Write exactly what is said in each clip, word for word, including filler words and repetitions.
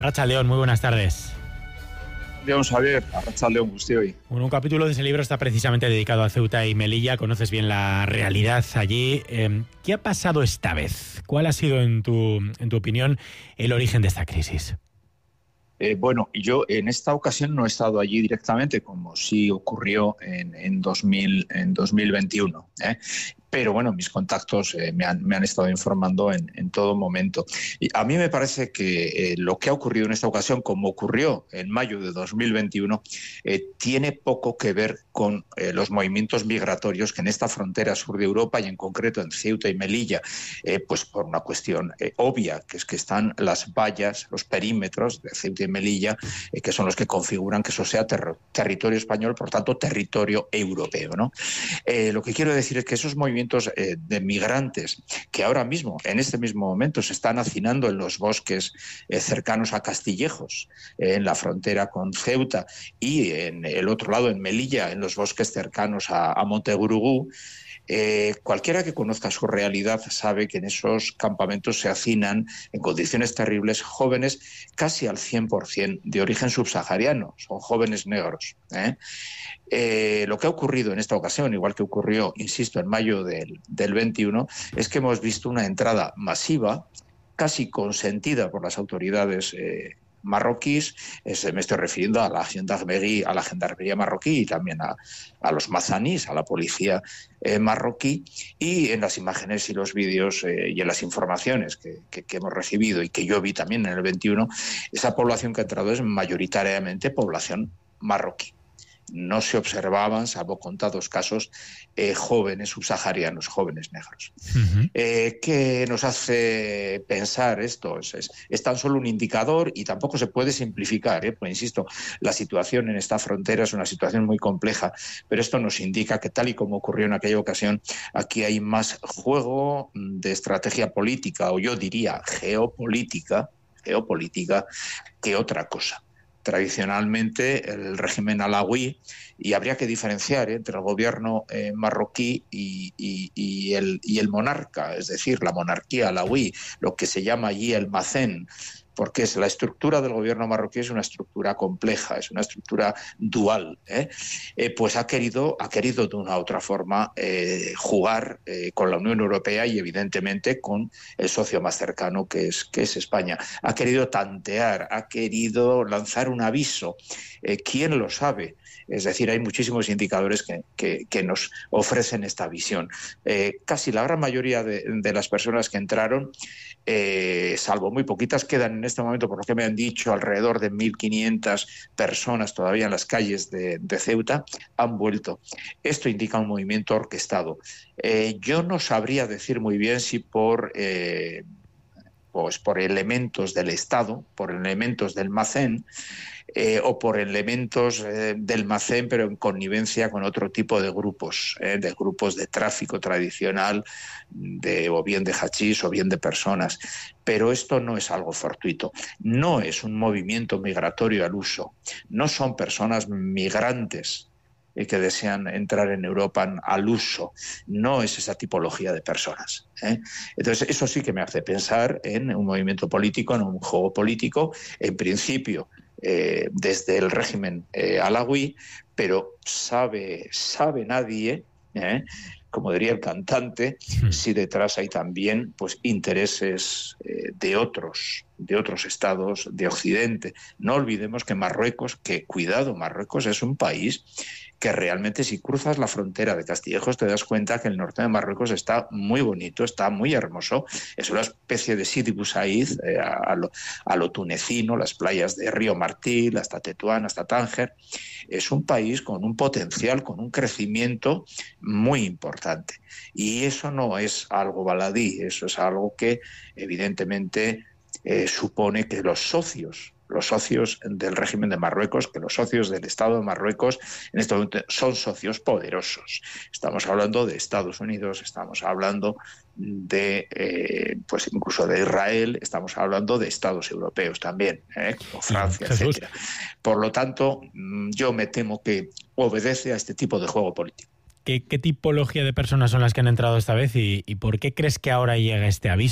Arratsaldeon, muy buenas tardes. León Xavier, Arratsaldeon guztioi. Bueno, un capítulo de ese libro está precisamente dedicado a Ceuta y Melilla. Conoces bien la realidad allí. Eh, ¿Qué ha pasado esta vez? ¿Cuál ha sido, en tu, en tu opinión, el origen de esta crisis? Eh, bueno, yo en esta ocasión no he estado allí directamente, como sí ocurrió en, en, dos mil, en dos mil veintiuno. ¿eh? Pero bueno, mis contactos eh, me, han, me han estado informando en, en todo momento. Y a mí me parece que eh, lo que ha ocurrido en esta ocasión, como ocurrió en mayo de dos mil veintiuno, eh, tiene poco que ver con eh, los movimientos migratorios que en esta frontera sur de Europa y en concreto en Ceuta y Melilla, eh, pues por una cuestión eh, obvia, que es que están las vallas, los perímetros de Ceuta y Melilla, eh, que son los que configuran que eso sea ter- territorio español, por tanto territorio europeo, ¿no? Eh, lo que quiero decir es que esos movimientos de migrantes que ahora mismo, en este mismo momento, se están hacinando en los bosques eh, cercanos a Castillejos, eh, en la frontera con Ceuta, y en el otro lado, en Melilla, en los bosques cercanos a, a Montegurugú. Eh, cualquiera que conozca su realidad sabe que en esos campamentos se hacinan en condiciones terribles jóvenes casi al cien por ciento de origen subsahariano, son jóvenes negros. ¿eh? Eh, lo que ha ocurrido en esta ocasión, igual que ocurrió, insisto, en mayo del, del veintiuno, es que hemos visto una entrada masiva, casi consentida por las autoridades eh, marroquíes. Eh, me estoy refiriendo a la gendarmería, a la gendarmería marroquí y también a, a los mazanís, a la policía eh, marroquí, y en las imágenes y los vídeos eh, y en las informaciones que, que, que hemos recibido y que yo vi también en el veintiuno, esa población que ha entrado es mayoritariamente población marroquí. No se observaban, salvo contados casos, eh, jóvenes subsaharianos, jóvenes negros. Uh-huh. Eh, ¿Qué nos hace pensar esto? Es, es, es tan solo un indicador y tampoco se puede simplificar, ¿eh? Pues insisto, la situación en esta frontera es una situación muy compleja, pero esto nos indica que, tal y como ocurrió en aquella ocasión, aquí hay más juego de estrategia política, o yo diría geopolítica, geopolítica que otra cosa. Tradicionalmente el régimen alawí, y habría que diferenciar ¿eh? entre el gobierno eh, marroquí y, y, y, el, y el monarca, es decir, la monarquía alawí, lo que se llama allí el Mazén, porque es la estructura del gobierno marroquí es una estructura compleja, es una estructura dual, ¿eh? Eh, pues ha querido, ha querido de una u otra forma eh, jugar eh, con la Unión Europea y evidentemente con el socio más cercano que es, que es España. Ha querido tantear, ha querido lanzar un aviso. Eh, ¿Quién lo sabe? Es decir, hay muchísimos indicadores que, que, que nos ofrecen esta visión. Eh, casi la gran mayoría de, de las personas que entraron, eh, salvo muy poquitas, quedan en este momento, por lo que me han dicho, alrededor de mil quinientas personas todavía en las calles de, de Ceuta, han vuelto. Esto indica un movimiento orquestado. Eh, yo no sabría decir muy bien si por... Eh, pues por elementos del Estado, por elementos del Mazén, eh, o por elementos eh, del Mazén, pero en connivencia con otro tipo de grupos, eh, de grupos de tráfico tradicional, de, o bien de hachís o bien de personas. Pero esto no es algo fortuito, no es un movimiento migratorio al uso, no son personas migrantes y que desean entrar en Europa al uso. No es esa tipología de personas. ¿eh? Entonces, eso sí que me hace pensar en un movimiento político, en un juego político, en principio, eh, desde el régimen eh, alawí, pero sabe, sabe nadie, ¿eh? como diría el cantante, sí. si detrás hay también pues, intereses eh, de otros, de otros estados de Occidente. No olvidemos que Marruecos, que cuidado, Marruecos es un país que realmente, si cruzas la frontera de Castillejos, te das cuenta que el norte de Marruecos está muy bonito, está muy hermoso. Es una especie de Sidi Bou Said, eh, a, lo, a lo tunecino, las playas de Río Martí, hasta Tetuán, hasta Tánger. Es un país con un potencial, con un crecimiento muy importante. Y eso no es algo baladí, eso es algo que evidentemente eh, supone que los socios, los socios del régimen de Marruecos, que los socios del Estado de Marruecos en este momento son socios poderosos. Estamos hablando de Estados Unidos, estamos hablando de, eh, pues incluso de Israel, estamos hablando de Estados europeos también, ¿eh? como Francia, sí, etcétera. Por lo tanto, yo me temo que obedece a este tipo de juego político. ¿Qué, qué tipología de personas son las que han entrado esta vez y, y por qué crees que ahora llega este aviso?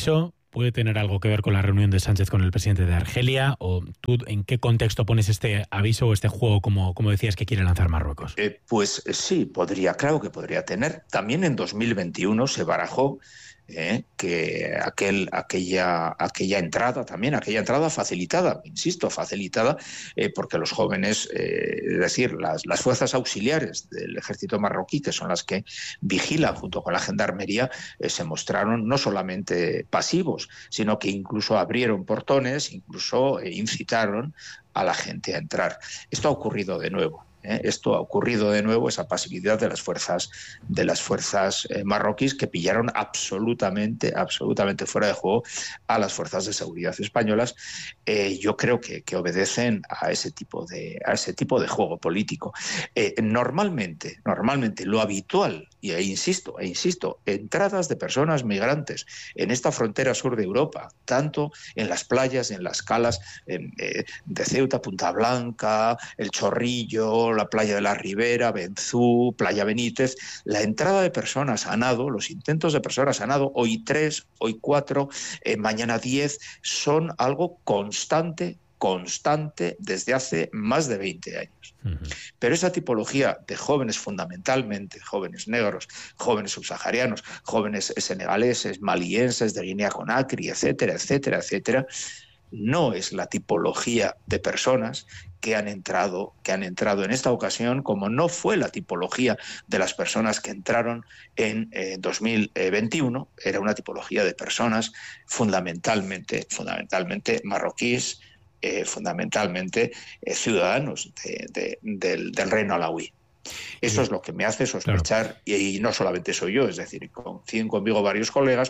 ¿Puede tener algo que ver con la reunión de Sánchez con el presidente de Argelia? ¿O tú en qué contexto pones este aviso o este juego, como, como decías, que quiere lanzar Marruecos? Eh, pues sí, podría, claro que podría tener. También en dos mil veintiuno se barajó eh, que aquel, aquella, aquella entrada también, aquella entrada facilitada, insisto, facilitada, eh, porque los jóvenes, eh, es decir, las, las fuerzas auxiliares del ejército marroquí, que son las que vigilan junto con la gendarmería, eh, se mostraron no solamente pasivos, sino que incluso abrieron portones, incluso eh, incitaron a la gente a entrar. Esto ha ocurrido de nuevo. ¿eh? Esto ha ocurrido de nuevo, esa pasividad de las fuerzas, de las fuerzas eh, marroquíes, que pillaron absolutamente, absolutamente fuera de juego a las fuerzas de seguridad españolas. Eh, yo creo que, que obedecen a ese tipo de, a ese tipo de juego político. Eh, normalmente, normalmente lo habitual, y e insisto, e insisto, entradas de personas migrantes en esta frontera sur de Europa, tanto en las playas, en las calas en, eh, de Ceuta, Punta Blanca, El Chorrillo, la playa de la Ribera, Benzú, Playa Benítez, la entrada de personas a nado, los intentos de personas a nado, hoy tres, hoy cuatro, eh, mañana diez, son algo constante, constante desde hace más de veinte años. Uh-huh. Pero esa tipología de jóvenes, fundamentalmente jóvenes negros, jóvenes subsaharianos, jóvenes senegaleses, malienses, de Guinea-Conakry, etcétera, etcétera, etcétera, no es la tipología de personas que han entrado, que han entrado en esta ocasión, como no fue la tipología de las personas que entraron en eh, dos mil veintiuno. Era una tipología de personas fundamentalmente, fundamentalmente marroquíes, eh, fundamentalmente eh, ciudadanos de, de, del, del reino alauí. Eso sí. Es lo que me hace sospechar, claro. y, y no solamente soy yo, es decir, coinciden conmigo varios colegas,